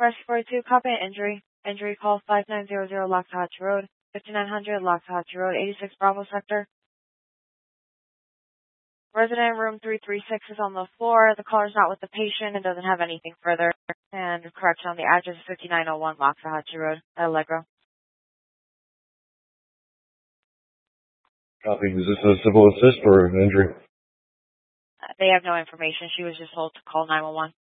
Respiratory 2, copy an injury. Injury call 5900 Loxahatchee Road, 5900 Loxahatchee Road, 86 Bravo Sector. Resident room 336 is on the floor. The caller's not with the patient and doesn't have anything further. And correction on the address is 5901 Loxahatchee Road, Allegro. Copy. Is this a civil assist or an injury? They have no information. She was just told to call 911.